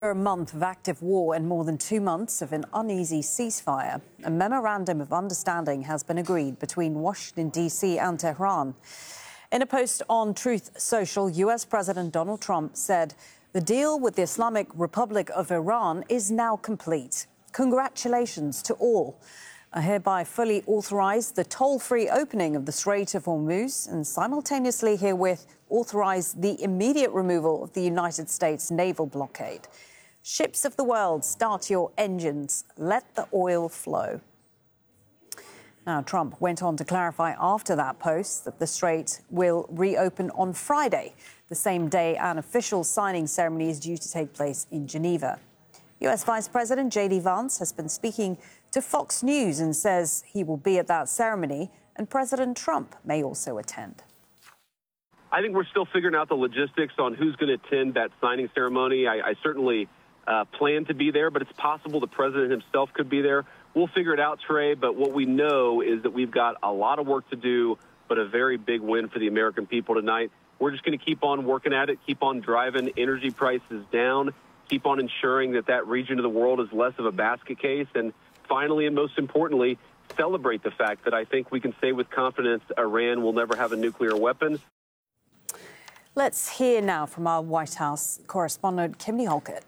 A month of active war and more than 2 months of an uneasy ceasefire, a memorandum of understanding has been agreed between Washington, D.C. and Tehran. In a post on Truth Social, US President Donald Trump said the deal with the Islamic Republic of Iran is now complete. Congratulations to all. I hereby fully authorise the toll-free opening of the Strait of Hormuz and simultaneously herewith authorise the immediate removal of the United States naval blockade. Ships of the world, start your engines. Let the oil flow. Now, Trump went on to clarify after that post that the strait will reopen on Friday, the same day an official signing ceremony is due to take place in Geneva. US Vice President J.D. Vance has been speaking to Fox News and says he will be at that ceremony and President Trump may also attend. I think we're still figuring out the logistics on who's going to attend that signing ceremony. I certainly plan to be there, but it's possible the president himself could be there. We'll figure it out, Trey, but what we know is that we've got a lot of work to do, but a very big win for the American people tonight. We're just going to keep on working at it, keep on driving energy prices down, keep on ensuring that that region of the world is less of a basket case, and finally, and most importantly, celebrate the fact that I think we can say with confidence Iran will never have a nuclear weapon. Let's hear now from our White House correspondent, Kimberly Halkett.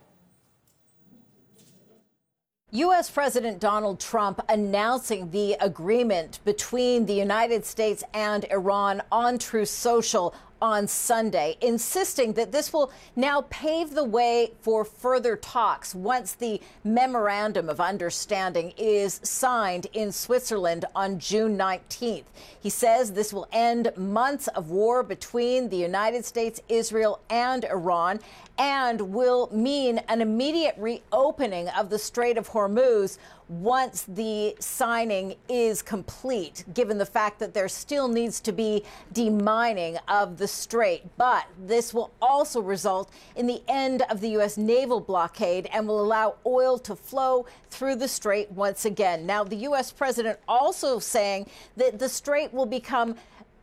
U.S. President Donald Trump announcing the agreement between the United States and Iran on Truth Social on Sunday, insisting that this will now pave the way for further talks once the memorandum of understanding is signed in Switzerland on June 19th. He says this will end months of war between the United States, Israel, and Iran, and will mean an immediate reopening of the Strait of Hormuz once the signing is complete, given the fact that there still needs to be demining of the strait. But this will also result in the end of the U.S. naval blockade and will allow oil to flow through the strait once again. Now, the U.S. president also saying that the strait will become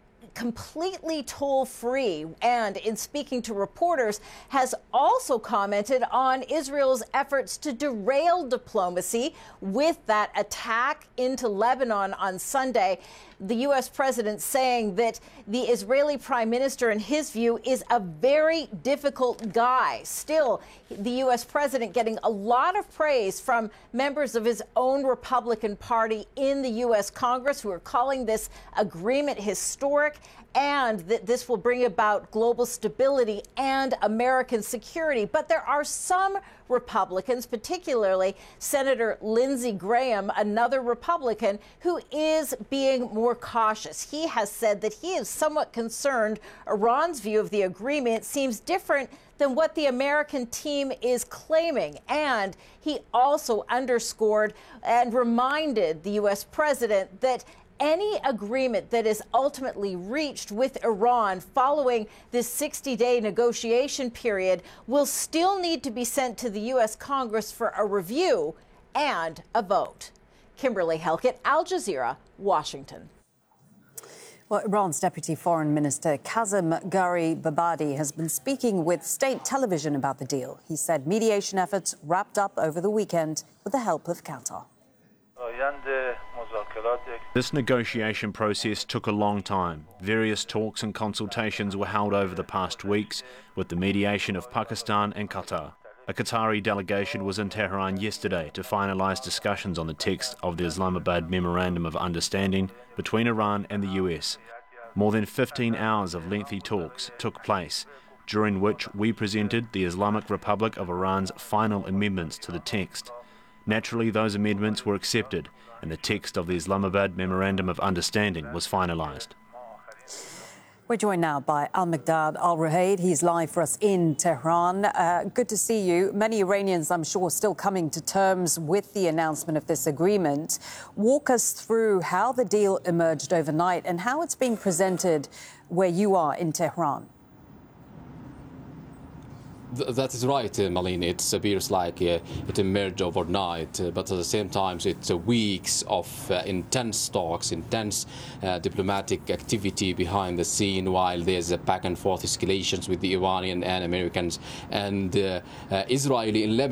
completely toll-free, and in speaking to reporters has also commented on Israel's efforts to derail diplomacy with that attack into Lebanon on Sunday. The U.S. president saying that the Israeli prime minister, in his view, is a very difficult guy. Still, the U.S. president getting a lot of praise from members of his own Republican Party in the U.S. Congress who are calling this agreement historic and that this will bring about global stability and American security. But there are some Republicans, particularly Senator Lindsey Graham, another Republican, who is being more cautious. He has said that he is somewhat concerned Iran's view of the agreement seems different than what the American team is claiming. And he also underscored and reminded the U.S. president that any agreement that is ultimately reached with Iran following this 60-day negotiation period will still need to be sent to the U.S. Congress for a review and a vote. Kimberly Halkett, Al Jazeera, Washington. Well, Iran's Deputy Foreign Minister Kazem Gharibabadi has been speaking with state television about the deal. He said mediation efforts wrapped up over the weekend with the help of Qatar. This negotiation process took a long time. Various talks and consultations were held over the past weeks with the mediation of Pakistan and Qatar. A Qatari delegation was in Tehran yesterday to finalise discussions on the text of the Islamabad Memorandum of Understanding between Iran and the US. More than 15 hours of lengthy talks took place, during which we presented the Islamic Republic of Iran's final amendments to the text. Naturally, those amendments were accepted, and the text of the Islamabad Memorandum of Understanding was finalised. We're joined now by Al-Maqdad Al-Ruhaid. He's live for us in Tehran. Good to see you. Many Iranians, I'm sure, still coming to terms with the announcement of this agreement. Walk us through how the deal emerged overnight and how it's being presented where you are in Tehran. That is right, Malin. It appears like it emerged overnight, but at the same time, it's weeks of intense talks, intense diplomatic activity behind the scene, while there's a back and forth escalations with the Iranian and Americans and Israeli in Lebanon.